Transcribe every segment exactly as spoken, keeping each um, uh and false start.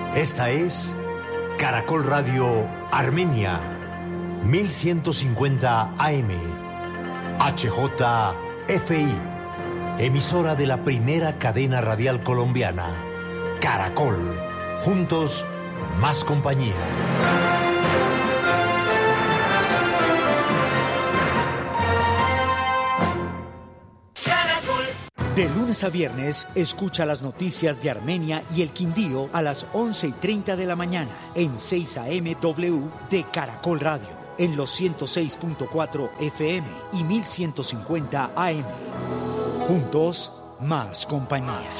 Esta es Caracol Radio Armenia, mil ciento cincuenta A M, H J F I, emisora de la primera cadena radial colombiana. Caracol, juntos, más compañía. De lunes a viernes, escucha las noticias de Armenia y el Quindío a las once y treinta de la mañana en seis A M W de Caracol Radio, en los ciento seis punto cuatro F M y mil ciento cincuenta A M. Juntos, más compañía.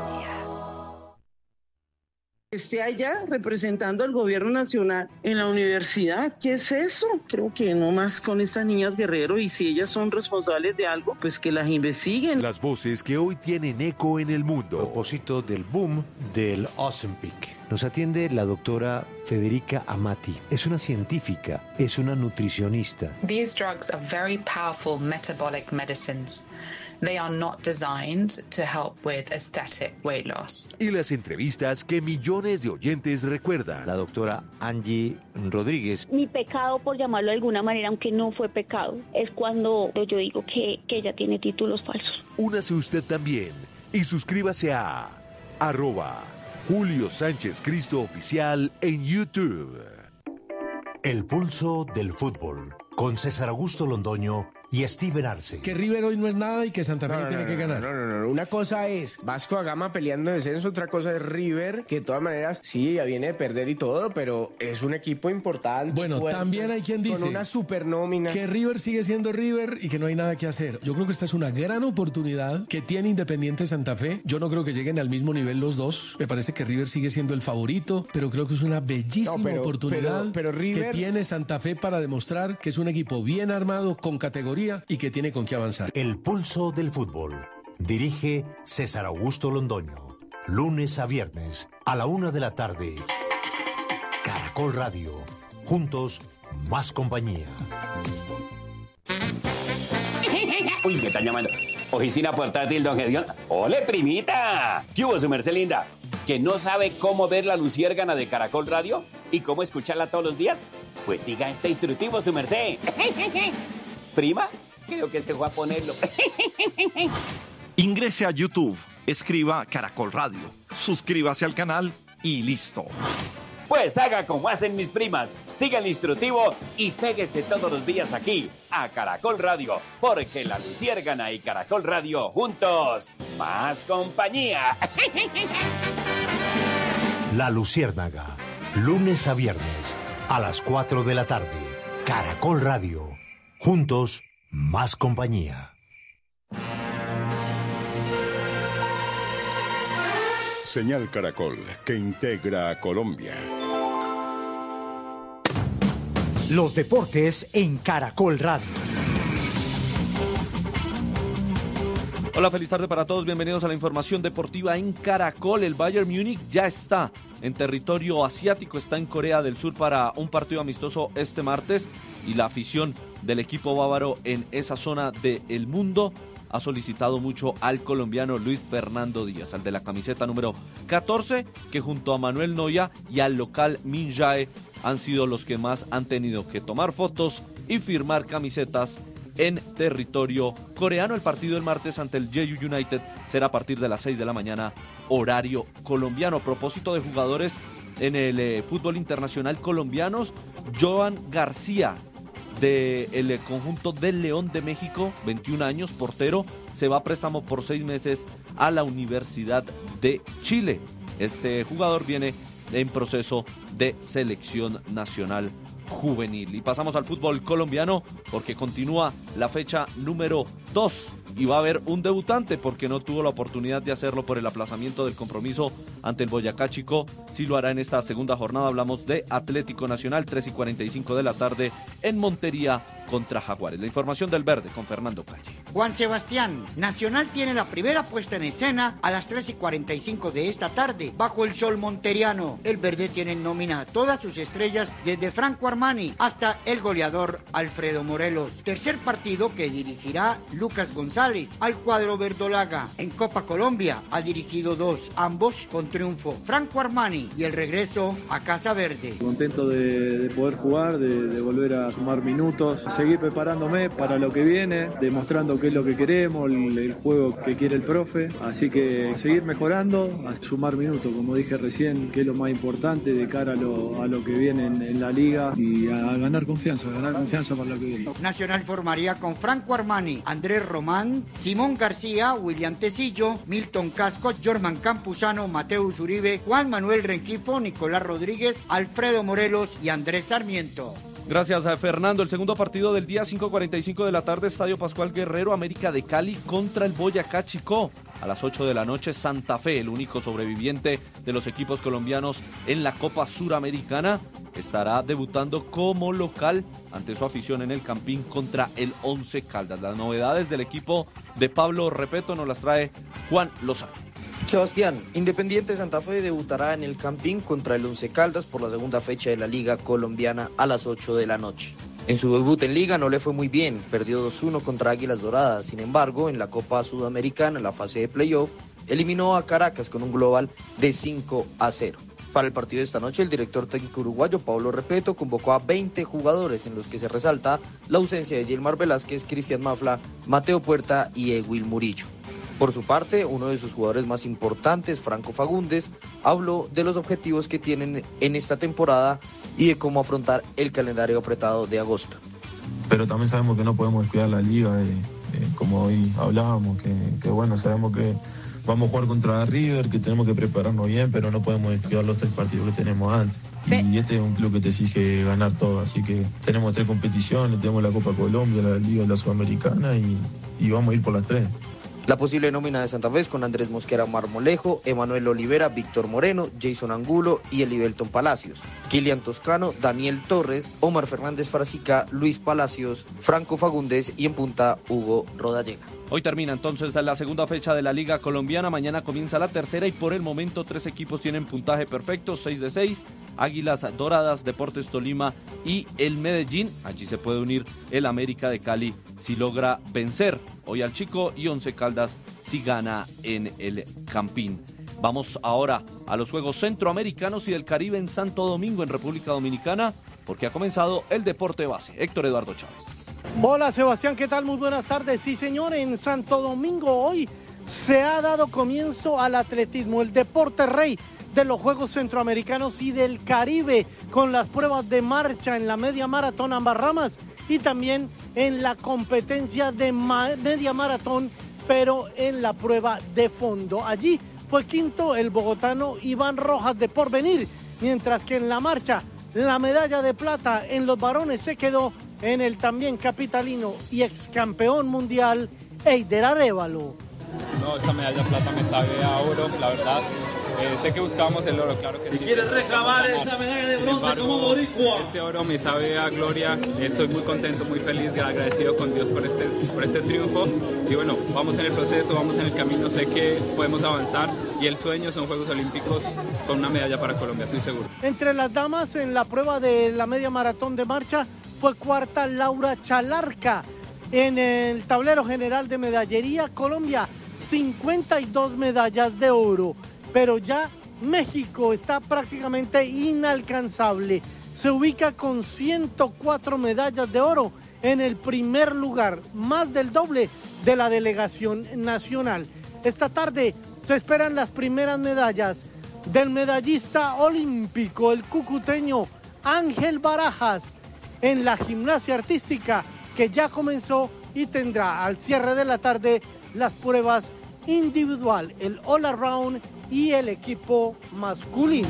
Esté allá representando al gobierno nacional en la universidad. ¿Qué es eso? Creo que no más con estas niñas Guerrero, y si ellas son responsables de algo, pues que las investiguen. Las voces que hoy tienen eco en el mundo. A propósito del boom del Ozempic, nos atiende la doctora Federica Amati. Es una científica, es una nutricionista. These drugs are very powerful metabolic medicines. They are not designed to help with aesthetic weight loss. Y las entrevistas que millones de oyentes recuerdan. La doctora Angie Rodríguez. Mi pecado, por llamarlo de alguna manera, aunque no fue pecado, es cuando yo digo que, que ella tiene títulos falsos. Únase usted también y suscríbase a arroba Julio Sánchez Cristo Oficial en YouTube. El pulso del fútbol, con César Augusto Londoño y Steven Arce. Que River hoy no es nada y que Santa Fe no, no, tiene no, que ganar. No, no, no, no. Una cosa es Vasco da Gama peleando descenso, otra cosa es River, que de todas maneras sí, ya viene de perder y todo, pero es un equipo importante. Bueno, fuerte, también hay quien dice con una super nómina. Que River sigue siendo River y que no hay nada que hacer. Yo creo que esta es una gran oportunidad que tiene Independiente Santa Fe. Yo no creo que lleguen al mismo nivel los dos. Me parece que River sigue siendo el favorito, pero creo que es una bellísima no, pero, oportunidad pero, pero River... que tiene Santa Fe para demostrar que es un equipo bien armado, con categoría y que tiene con qué avanzar. El pulso del fútbol. Dirige César Augusto Londoño. Lunes a viernes a la una de la tarde. Caracol Radio. Juntos, más compañía. Uy, me están llamando. Oficina portátil, don Gedeón. ¡Ole, primita! ¿Qué hubo, su merced linda? ¿Que no sabe cómo ver la luciérgana de Caracol Radio? ¿Y cómo escucharla todos los días? Pues siga este instructivo, su merced. ¿Prima? Creo que se fue a ponerlo. Ingrese a YouTube, escriba Caracol Radio, suscríbase al canal y listo. Pues haga como hacen mis primas, siga el instructivo y péguese todos los días aquí a Caracol Radio, porque la luciérgana y Caracol Radio juntos, más compañía. La Luciérnaga, lunes a viernes a las cuatro de la tarde. Caracol Radio, juntos, más compañía. Señal Caracol, que integra a Colombia. Los deportes en Caracol Radio. Hola, feliz tarde para todos. Bienvenidos a la información deportiva en Caracol. El Bayern Múnich ya está en territorio asiático, está en Corea del Sur para un partido amistoso este martes y la afición del equipo bávaro en esa zona del mundo ha solicitado mucho al colombiano Luis Fernando Díaz, al de la camiseta número catorce, que junto a Manuel Neuer y al local Min Jae han sido los que más han tenido que tomar fotos y firmar camisetas en territorio coreano. El partido el martes ante el Jeju United será a partir de las seis de la mañana, horario colombiano. A propósito de jugadores en el eh, fútbol internacional colombianos, Joan García, del conjunto del León de México, veintiún años, portero, se va a préstamo por seis meses a la Universidad de Chile. Este jugador viene en proceso de selección nacional juvenil. Y pasamos al fútbol colombiano porque continúa la fecha número dos y va a haber un debutante porque no tuvo la oportunidad de hacerlo por el aplazamiento del compromiso ante el Boyacá Chico. Sí lo hará en esta segunda jornada. Hablamos de Atlético Nacional, tres y cuarenta y cinco de la tarde en Montería contra Jaguares. La información del Verde con Fernando Calle. Juan Sebastián, Nacional tiene la primera puesta en escena a las tres y cuarenta y cinco de esta tarde, bajo el sol monteriano. El Verde tiene en nómina a todas sus estrellas, desde Franco Armani hasta el goleador Alfredo Morelos. Tercer partido que dirigirá Lucas González al cuadro verdolaga. En Copa Colombia ha dirigido dos, ambos con triunfo. Franco Armani y el regreso a Casa Verde. Contento de, de poder jugar, de, de volver a tomar minutos, seguir preparándome para lo que viene, demostrando qué es lo que queremos, el, el juego que quiere el profe, así que seguir mejorando, a sumar minutos, como dije recién, que es lo más importante de cara a lo, a lo que viene en, en la liga y a ganar confianza, a ganar confianza para lo que viene. Nacional formaría con Franco Armani, Andrés Román, Simón García, William Tecillo, Milton Casco, Jorman Campuzano, Mateus Uribe, Juan Manuel Rengifo, Nicolás Rodríguez, Alfredo Morelos y Andrés Sarmiento. Gracias a Fernando. El segundo partido del día, cinco cuarenta y cinco de la tarde, Estadio Pascual Guerrero, América de Cali contra el Boyacá Chicó. A las ocho de la noche, Santa Fe, el único sobreviviente de los equipos colombianos en la Copa Suramericana, estará debutando como local ante su afición en el Campín contra el Once Caldas. Las novedades del equipo de Pablo Repeto nos las trae Juan Lozano. Sebastián, Independiente Santa Fe debutará en el Campín contra el Once Caldas por la segunda fecha de la Liga Colombiana a las ocho de la noche. En su debut en Liga no le fue muy bien, perdió dos uno contra Águilas Doradas. Sin embargo, en la Copa Sudamericana, en la fase de playoff, eliminó a Caracas con un global de cinco a cero. Para el partido de esta noche, el director técnico uruguayo Pablo Repeto convocó a veinte jugadores, en los que se resalta la ausencia de Gilmar Velázquez, Cristian Mafla, Mateo Puerta y Ewil Murillo. Por su parte, uno de sus jugadores más importantes, Franco Fagundes, habló de los objetivos que tienen en esta temporada y de cómo afrontar el calendario apretado de agosto. Pero también sabemos que no podemos descuidar la liga, eh, eh, como hoy hablábamos, que, que bueno, sabemos que vamos a jugar contra River, que tenemos que prepararnos bien, pero no podemos descuidar los tres partidos que tenemos antes. Y este es un club que te exige ganar todo, así que tenemos tres competiciones, tenemos la Copa Colombia, la Liga, la Sudamericana y, y vamos a ir por las tres. La posible nómina de Santa Fe es con Andrés Mosquera Marmolejo, Emanuel Olivera, Víctor Moreno, Jason Angulo y Elibelton Palacios, Kilian Toscano, Daniel Torres, Omar Fernández Frasica, Luis Palacios, Franco Fagundes y en punta Hugo Rodallega. Hoy termina entonces la segunda fecha de la Liga Colombiana, mañana comienza la tercera y por el momento tres equipos tienen puntaje perfecto, seis de seis, Águilas Doradas, Deportes Tolima y el Medellín. Allí se puede unir el América de Cali si logra vencer hoy al Chico y Once Caldas si gana en el Campín. Vamos ahora a los Juegos Centroamericanos y del Caribe en Santo Domingo, en República Dominicana, porque ha comenzado el deporte base. Héctor Eduardo Chávez. Hola Sebastián, ¿qué tal? Muy buenas tardes. Sí señor, en Santo Domingo hoy se ha dado comienzo al atletismo, el deporte rey de los Juegos Centroamericanos y del Caribe, con las pruebas de marcha en la media maratón ambas ramas y también en la competencia de ma- media maratón, pero en la prueba de fondo. Allí fue quinto el bogotano Iván Rojas de Porvenir, mientras que en la marcha la medalla de plata en los varones se quedó en el también capitalino y ex campeón mundial Eider Arévalo. No, esta medalla de plata me sabe a oro, la verdad. Eh, sé que buscábamos el oro, claro que sí. ¿Y quieres reclamar esa medalla de bronce embargo, como boricua? Este oro me sabe a gloria. Estoy muy contento, muy feliz y agradecido con Dios por este, por este triunfo. Y bueno, vamos en el proceso, vamos en el camino. Sé que podemos avanzar y el sueño son Juegos Olímpicos con una medalla para Colombia, estoy seguro. Entre las damas, en la prueba de la media maratón de marcha, fue cuarta Laura Chalarca. En el tablero general de medallería, Colombia, cincuenta y dos medallas de oro. Pero ya México está prácticamente inalcanzable. Se ubica con ciento cuatro medallas de oro en el primer lugar, más del doble de la delegación nacional. Esta tarde se esperan las primeras medallas del medallista olímpico, el cucuteño Ángel Barajas, en la gimnasia artística, que ya comenzó y tendrá al cierre de la tarde las pruebas individual, el all around y el equipo masculino.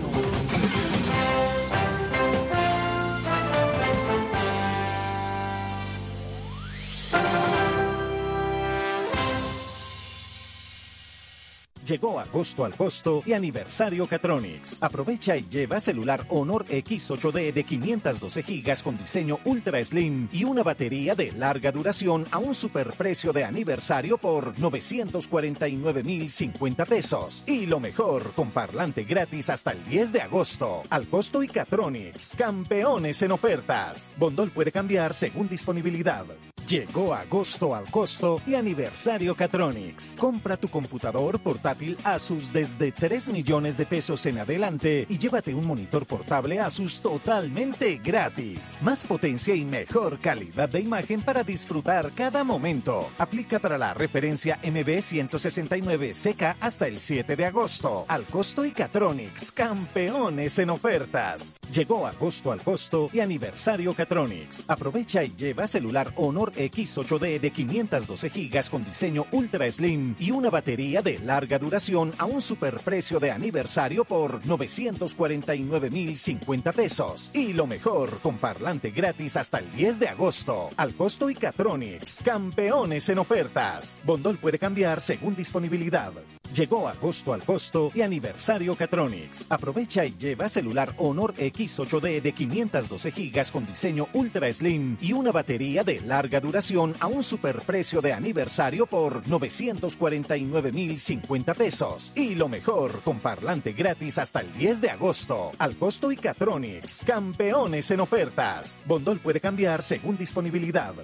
Llegó agosto al costo y aniversario Catronics. Aprovecha y lleva celular Honor X ocho D de quinientos doce gigas con diseño Ultra Slim y una batería de larga duración a un superprecio de aniversario por novecientos cuarenta y nueve mil cincuenta pesos. Y lo mejor, con parlante gratis hasta el diez de agosto. Al costo y Catronics, campeones en ofertas. Bondol puede cambiar según disponibilidad. Llegó agosto al costo y aniversario Catronics. Compra tu computador portátil Asus desde tres millones de pesos en adelante y llévate un monitor portable Asus totalmente gratis. Más potencia y mejor calidad de imagen para disfrutar cada momento. Aplica para la referencia M B ciento sesenta y nueve C K hasta el siete de agosto. Al costo y Catronics, campeones en ofertas. Llegó agosto al costo y aniversario Catronics. Aprovecha y lleva celular Honor X ocho D de quinientos doce gigas con diseño Ultra Slim y una batería de larga duración a un superprecio de aniversario por novecientos cuarenta y nueve mil cincuenta pesos. Y lo mejor, con parlante gratis hasta el diez de agosto. Al costo y Catronics, campeones en ofertas. Bondol puede cambiar según disponibilidad. Llegó agosto al costo y aniversario Catronics. Aprovecha y lleva celular Honor X ocho D de quinientos doce gigas con diseño Ultra Slim y una batería de larga duración a un superprecio de aniversario por novecientos cuarenta y nueve mil cincuenta pesos. Y lo mejor, con parlante gratis hasta el diez de agosto. Al costo y Catronics, campeones en ofertas. Bondol puede cambiar según disponibilidad.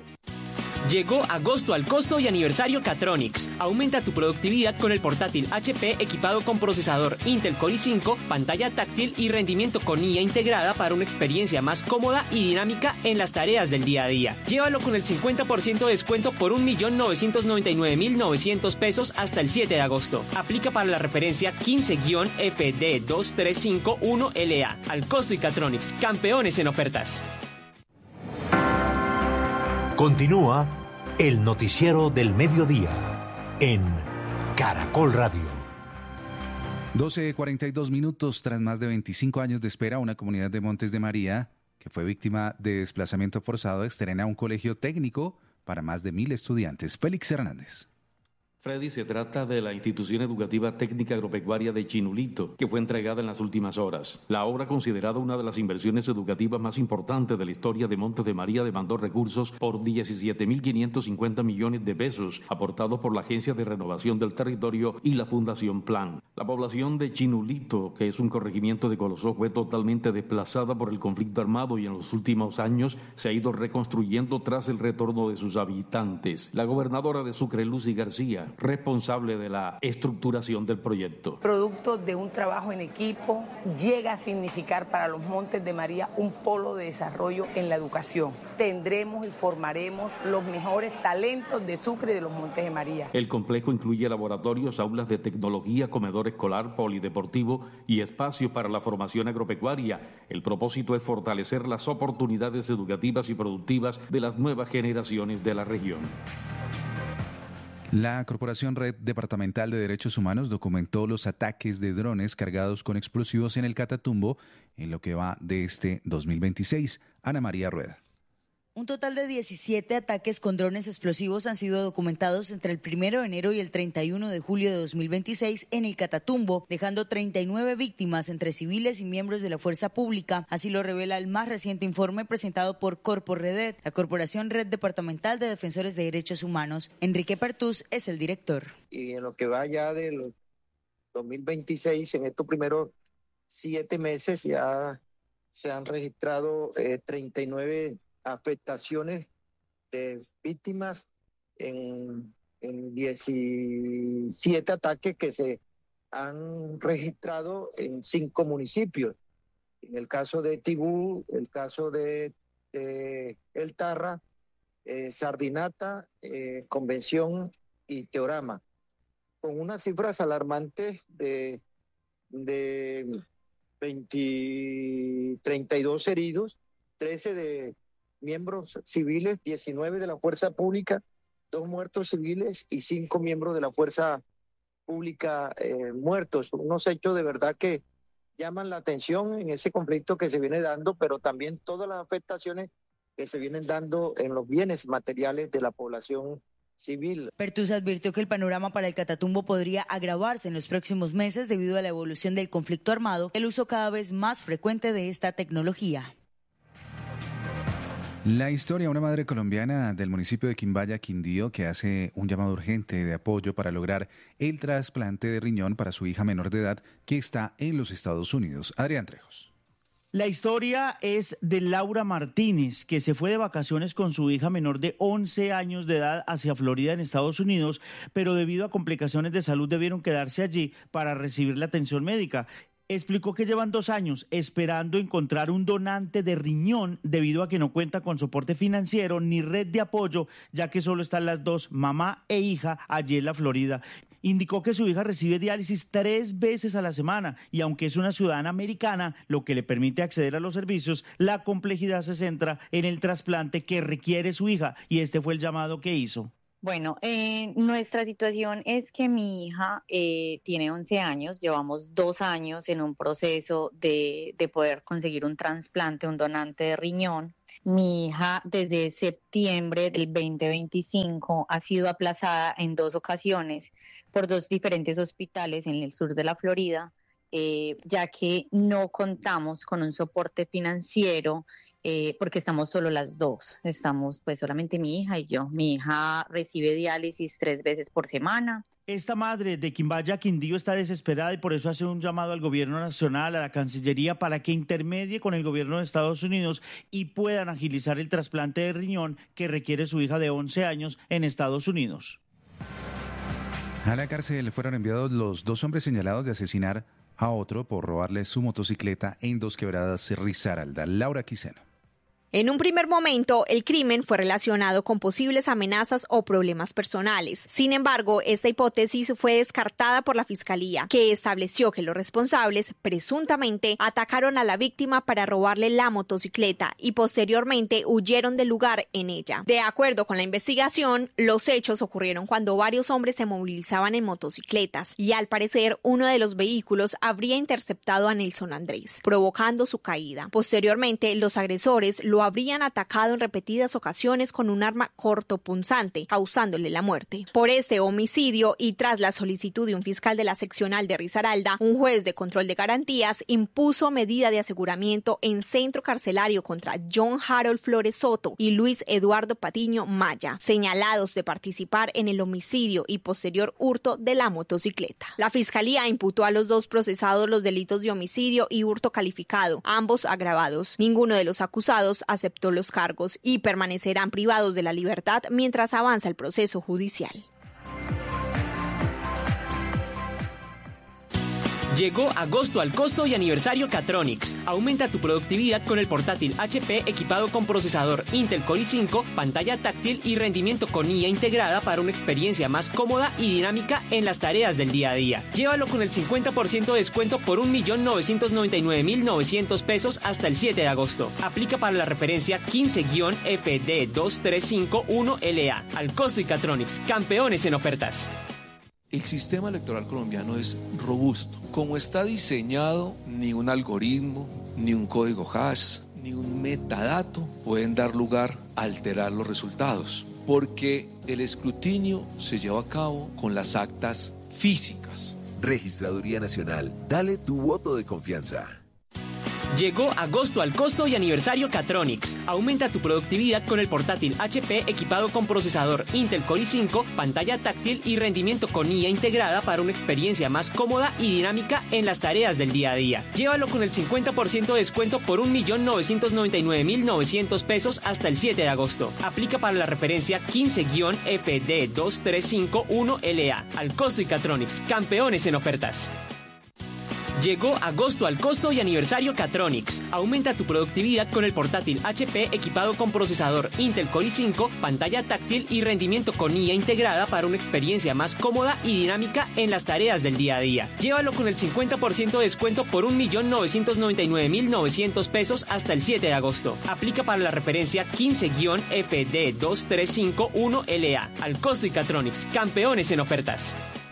Llegó agosto al costo y aniversario Catronics. Aumenta tu productividad con el portátil H P equipado con procesador Intel Core i cinco, pantalla táctil y rendimiento con I A integrada para una experiencia más cómoda y dinámica en las tareas del día a día. Llévalo con el cincuenta por ciento de descuento por un millón novecientos noventa y nueve mil novecientos pesos hasta el siete de agosto. Aplica para la referencia quince F D dos tres cinco uno L A. Al costo y Catronics, campeones en ofertas. Continúa el noticiero del mediodía en Caracol Radio. doce cuarenta y dos minutos. Tras más de veinticinco años de espera, una comunidad de Montes de María, que fue víctima de desplazamiento forzado, estrena un colegio técnico para más de mil estudiantes. Félix Hernández. Freddy, se trata de la institución educativa técnica agropecuaria de Chinulito, que fue entregada en las últimas horas. La obra, considerada una de las inversiones educativas más importantes de la historia de Montes de María, demandó recursos por diecisiete mil quinientos cincuenta millones de pesos, aportados por la Agencia de Renovación del Territorio y la Fundación Plan. La población de Chinulito, que es un corregimiento de Colosó, fue totalmente desplazada por el conflicto armado y en los últimos años se ha ido reconstruyendo tras el retorno de sus habitantes. La gobernadora de Sucre, Lucy García, responsable de la estructuración del proyecto. Producto de un trabajo en equipo, llega a significar para los Montes de María un polo de desarrollo en la educación. Tendremos y formaremos los mejores talentos de Sucre y de los Montes de María. El complejo incluye laboratorios, aulas de tecnología, comedor escolar, polideportivo y espacios para la formación agropecuaria. El propósito es fortalecer las oportunidades educativas y productivas de las nuevas generaciones de la región. La Corporación Red Departamental de Derechos Humanos documentó los ataques de drones cargados con explosivos en el Catatumbo en lo que va de este dos mil veintiséis. Ana María Rueda. Un total de diecisiete ataques con drones explosivos han sido documentados entre el primero de enero y el treinta y uno de julio de dos mil veintiséis en el Catatumbo, dejando treinta y nueve víctimas entre civiles y miembros de la fuerza pública. Así lo revela el más reciente informe presentado por Corporredet, la Corporación Red Departamental de Defensores de Derechos Humanos. Enrique Pertús es el director. Y en lo que va ya del dos mil veintiséis, en estos primeros siete meses ya se han registrado eh, treinta y nueve afectaciones de víctimas en, en diecisiete ataques que se han registrado en cinco municipios. En el caso de Tibú, el caso de, de El Tarra, eh, Sardinata, eh, Convención y Teorama, con unas cifras alarmantes de, de veinte, treinta y dos heridos, trece de miembros civiles, diecinueve de la fuerza pública, dos muertos civiles y cinco miembros de la fuerza pública eh, muertos. Unos hechos de verdad que llaman la atención en ese conflicto que se viene dando, pero también todas las afectaciones que se vienen dando en los bienes materiales de la población civil. Pertus advirtió que el panorama para el Catatumbo podría agravarse en los próximos meses debido a la evolución del conflicto armado y el uso cada vez más frecuente de esta tecnología. La historia, una madre colombiana del municipio de Quimbaya, Quindío, que hace un llamado urgente de apoyo para lograr el trasplante de riñón para su hija menor de edad que está en los Estados Unidos. Adrián Trejos. La historia es de Laura Martínez, que se fue de vacaciones con su hija menor de once años de edad hacia Florida en Estados Unidos, pero debido a complicaciones de salud debieron quedarse allí para recibir la atención médica. Explicó que llevan dos años esperando encontrar un donante de riñón debido a que no cuenta con soporte financiero ni red de apoyo, ya que solo están las dos, mamá e hija, allí en la Florida. Indicó que su hija recibe diálisis tres veces a la semana y aunque es una ciudadana americana, lo que le permite acceder a los servicios, la complejidad se centra en el trasplante que requiere su hija y este fue el llamado que hizo. Bueno, eh, nuestra situación es que mi hija eh, tiene once años, llevamos dos años en un proceso de, de poder conseguir un trasplante, un donante de riñón. Mi hija desde septiembre del veinte veinticinco ha sido aplazada en dos ocasiones por dos diferentes hospitales en el sur de la Florida, eh, ya que no contamos con un soporte financiero. Eh, porque estamos solo las dos, estamos pues solamente mi hija y yo. Mi hija recibe diálisis tres veces por semana. Esta madre de Quimbaya, Quindío, está desesperada y por eso hace un llamado al gobierno nacional, a la Cancillería, para que intermedie con el gobierno de Estados Unidos y puedan agilizar el trasplante de riñón que requiere su hija de once años en Estados Unidos. A la cárcel fueron enviados los dos hombres señalados de asesinar a otro por robarle su motocicleta en Dos Quebradas, Risaralda. Laura Quiseno. En un primer momento, el crimen fue relacionado con posibles amenazas o problemas personales. Sin embargo, esta hipótesis fue descartada por la Fiscalía, que estableció que los responsables presuntamente atacaron a la víctima para robarle la motocicleta y posteriormente huyeron del lugar en ella. De acuerdo con la investigación, los hechos ocurrieron cuando varios hombres se movilizaban en motocicletas y al parecer uno de los vehículos habría interceptado a Nelson Andrés, provocando su caída. Posteriormente, los agresores lo habrían atacado en repetidas ocasiones con un arma cortopunzante, causándole la muerte. Por este homicidio y tras la solicitud de un fiscal de la seccional de Risaralda, un juez de control de garantías impuso medida de aseguramiento en centro carcelario contra John Harold Flores Soto y Luis Eduardo Patiño Maya, señalados de participar en el homicidio y posterior hurto de la motocicleta. La fiscalía imputó a los dos procesados los delitos de homicidio y hurto calificado, ambos agravados. Ninguno de los acusados aceptó los cargos y permanecerán privados de la libertad mientras avanza el proceso judicial. Llegó agosto al costo y aniversario Catronics. Aumenta tu productividad con el portátil H P equipado con procesador Intel Core i cinco, pantalla táctil y rendimiento con I A integrada para una experiencia más cómoda y dinámica en las tareas del día a día. Llévalo con el cincuenta por ciento de descuento por un millón novecientos noventa y nueve mil novecientos pesos hasta el siete de agosto. Aplica para la referencia quince F D dos tres cinco uno L A. Al costo y Catronics, campeones en ofertas. El sistema electoral colombiano es robusto. Como está diseñado, ni un algoritmo, ni un código hash, ni un metadato pueden dar lugar a alterar los resultados, porque el escrutinio se lleva a cabo con las actas físicas. Registraduría Nacional, dale tu voto de confianza. Llegó agosto al costo y aniversario Catronics. Aumenta tu productividad con el portátil H P equipado con procesador Intel Core i cinco, pantalla táctil y rendimiento con I A integrada para una experiencia más cómoda y dinámica en las tareas del día a día. Llévalo con el cincuenta por ciento de descuento por un millón novecientos noventa y nueve mil novecientos pesos hasta el siete de agosto. Aplica para la referencia quince F D dos tres cinco uno L A. Al costo y Catronics, campeones en ofertas. Llegó agosto al costo y aniversario Catronics. Aumenta tu productividad con el portátil H P equipado con procesador Intel Core i cinco, pantalla táctil y rendimiento con I A integrada para una experiencia más cómoda y dinámica en las tareas del día a día. Llévalo con el cincuenta por ciento de descuento por un millón novecientos noventa y nueve mil novecientos pesos hasta el siete de agosto. Aplica para la referencia quince F D dos tres cinco uno L A. Al costo y Catronics, campeones en ofertas.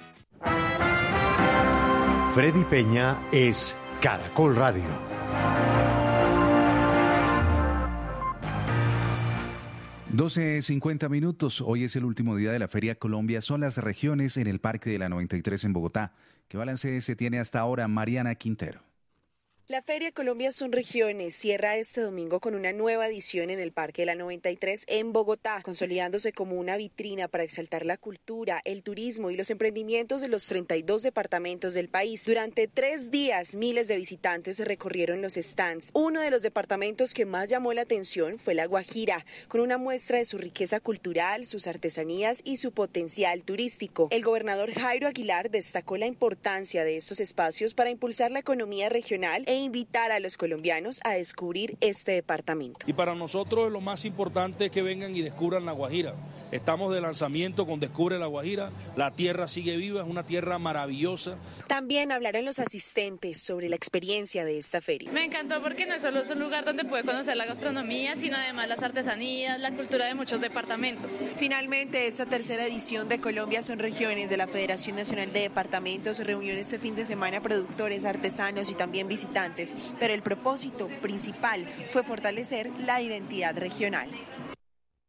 Freddy Peña es Caracol Radio. doce cincuenta minutos. Hoy es el último día de la Feria Colombia. Son las regiones en el Parque de la noventa y tres en Bogotá. ¿Qué balance se tiene hasta ahora, Mariana Quintero? La Feria Colombia Son Regiones cierra este domingo con una nueva edición en el Parque de la noventa y tres en Bogotá, consolidándose como una vitrina para exaltar la cultura, el turismo y los emprendimientos de los treinta y dos departamentos del país. Durante tres días, miles de visitantes recorrieron los stands. Uno de los departamentos que más llamó la atención fue La Guajira, con una muestra de su riqueza cultural, sus artesanías y su potencial turístico. El gobernador Jairo Aguilar destacó la importancia de estos espacios para impulsar la economía regional e invitar a los colombianos a descubrir este departamento. Y para nosotros lo más importante es que vengan y descubran La Guajira. Estamos de lanzamiento con Descubre La Guajira. La tierra sigue viva, es una tierra maravillosa. También hablaron los asistentes sobre la experiencia de esta feria. Me encantó porque no solo es un lugar donde puede conocer la gastronomía, sino además las artesanías, la cultura de muchos departamentos. Finalmente, esta tercera edición de Colombia Son Regiones de la Federación Nacional de Departamentos reunió este fin de semana productores, artesanos y también visitantes, pero el propósito principal fue fortalecer la identidad regional.